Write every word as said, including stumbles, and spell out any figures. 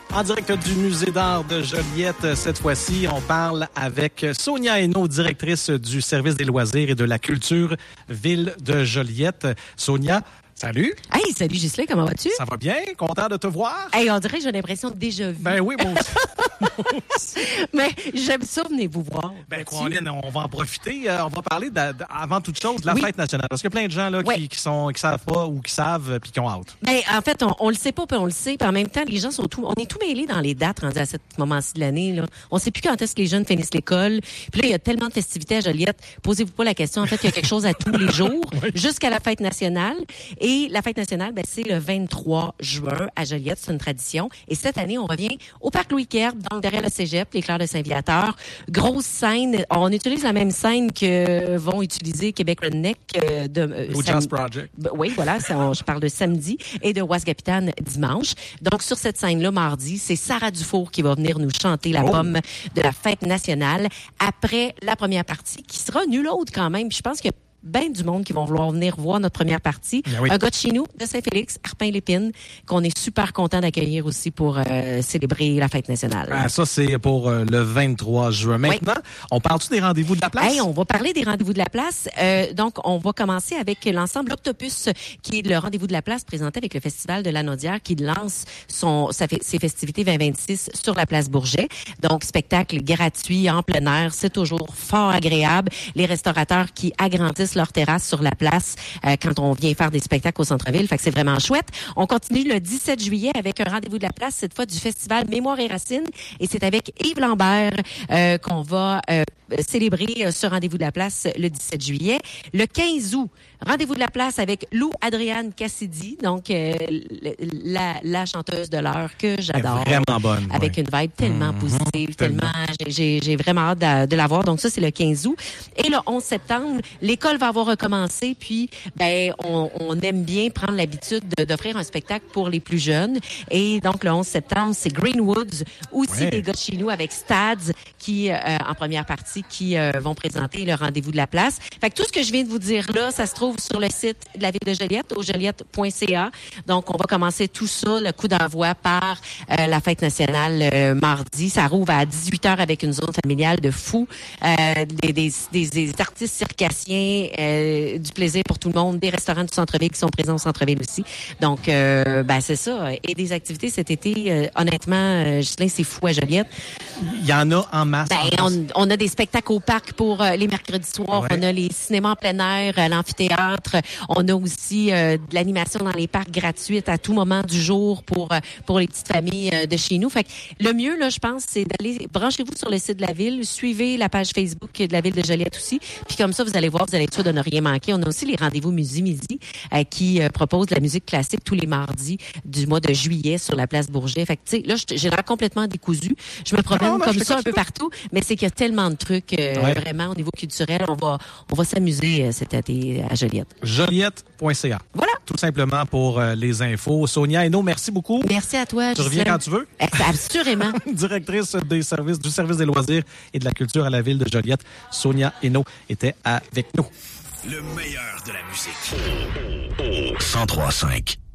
En direct du Musée d'art de Joliette, cette fois-ci, on parle avec Sonia Hainaut, directrice du service des loisirs et de la culture Ville de Joliette. Sonia, salut. Hey, salut Ghislain, comment vas-tu? Ça va bien? Content de te voir? Hey, on dirait que j'ai l'impression de déjà vu. Ben oui, moi aussi. Mais j'aime ça, venez vous voir. Ben, Coraline, on va en profiter. Euh, on va parler, de, de, avant toute chose, de la oui. fête nationale. Parce qu'il y a plein de gens là, ouais. qui, qui sont qui savent pas ou qui savent puis qui ont hâte. Ben, en fait, on, on le sait pas, puis on le sait. Puis en même temps, les gens sont tout... On est tout mêlés dans les dates rendues à ce moment-ci de l'année. Là. On sait plus quand est-ce que les jeunes finissent l'école. Puis là, il y a tellement de festivités à Joliette. Posez-vous pas la question. En fait, il y a quelque chose à tous les jours, oui. jusqu'à la fête nationale. Et la fête nationale, ben, c'est le vingt-trois juin à Joliette. C'est une tradition. Et cette année, on revient au Parc Louis-Kerr, donc derrière le cégep, les Clairs de Saint-Viateur. Grosse scène. On utilise la même scène que vont utiliser Québec Redneck. Euh, de, euh, Au Jazz Project. Ben, oui, voilà. Ça, on, je parle de samedi et de Wasgapitan dimanche. Donc, sur cette scène-là, mardi, c'est Sarah Dufour qui va venir nous chanter la oh. pomme de la fête nationale après la première partie, qui sera nulle autre quand même. Puis je pense que ben du monde qui vont vouloir venir voir notre première partie. Ben oui. Un gars de chez nous, de Saint-Félix, Arpin-Lépine, qu'on est super content d'accueillir aussi pour euh, célébrer la fête nationale. Ah, ça, c'est pour euh, le vingt-trois juin. Maintenant, oui. on parle-tu des rendez-vous de la place? Hey, on va parler des rendez-vous de la place. Euh, donc, on va commencer avec l'ensemble Octopus, qui est le rendez-vous de la place présenté avec le Festival de la Naudière, qui lance son, sa, ses festivités vingt vingt-six sur la place Bourget. Donc, spectacle gratuit, en plein air. C'est toujours fort agréable. Les restaurateurs qui agrandissent leur terrasse sur la place euh, quand on vient faire des spectacles au centre-ville. Fait que c'est vraiment chouette. On continue le dix-sept juillet avec un rendez-vous de la place, cette fois du Festival Mémoire et Racines. Et c'est avec Yves Lambert euh, qu'on va euh, célébrer ce rendez-vous de la place le dix-sept juillet. Le quinze août, rendez-vous de la place avec Lou Adriane Cassidy, donc euh, la, la chanteuse de l'heure que j'adore. Vraiment bonne. Avec oui. une vibe tellement mmh, positive, tellement, tellement j'ai, j'ai vraiment hâte de, de la voir. Donc ça, c'est le quinze août. Et le onze septembre, l'école va avoir recommencé, puis ben on, on aime bien prendre l'habitude de, d'offrir un spectacle pour les plus jeunes. Et donc le onze septembre, c'est Greenwoods, aussi ouais. des gars de chez nous avec Stads qui, euh, en première partie, qui euh, vont présenter le rendez-vous de la place. Fait que tout ce que je viens de vous dire là, ça se trouve sur le site de la Ville de Joliette, au joliette point c a. Donc on va commencer tout ça, le coup d'envoi par euh, la fête nationale euh, mardi. Ça rouvre à dix-huit heures avec une zone familiale de fous, euh, des, des, des, des artistes circassiens, euh, du plaisir pour tout le monde, des restaurants du centre-ville qui sont présents au centre-ville aussi. Donc, euh, ben c'est ça. Et des activités cet été, euh, honnêtement, euh, Ghislain, c'est fou à Joliette. Il y en a en masse. Ben, en masse. On, on a des spectacles au parc pour euh, les mercredis soirs. Ouais. On a les cinémas en plein air, euh, l'amphithéâtre. On a aussi euh, de l'animation dans les parcs gratuite à tout moment du jour pour euh, pour les petites familles euh, de chez nous. Fait que le mieux, là, je pense, c'est d'aller, branchez-vous sur le site de la Ville, suivez la page Facebook de la Ville de Joliette aussi. Puis comme ça, vous allez voir, vous allez être sûr de ne rien manquer. On a aussi les rendez-vous Musique Midi euh, qui euh, proposent de la musique classique tous les mardis du mois de juillet sur la place Bourget. Fait que, tu sais, là, j'ai l'air complètement décousu. Je me promène non, non, comme ça un peu partout, mais c'est qu'il y a tellement de trucs euh, ouais. vraiment au niveau culturel. On va, on va s'amuser euh, cet été à Joliette. joliette point c a. Voilà. Tout simplement pour euh, les infos. Sonia Hainaut, merci beaucoup. Merci à toi. Tu reviens quand tu veux. Assurément. Directrice des services, du service des loisirs et de la culture à la Ville de Joliette, Sonia Hainaut était avec nous. Le meilleur de la musique. cent trois cinq